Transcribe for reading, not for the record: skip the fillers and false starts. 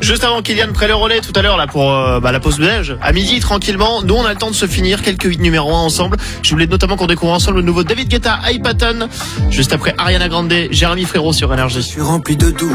Juste avant Kylian prenne le relais tout à l'heure là pour la pause belge. À midi tranquillement, nous on a le temps de se finir quelques hits numéro 1 ensemble. Je voulais notamment qu'on découvre ensemble le nouveau David Guetta, Hypaton. Juste après Ariana Grande, Jérémy Frérot sur Énergie. Je suis rempli de doute.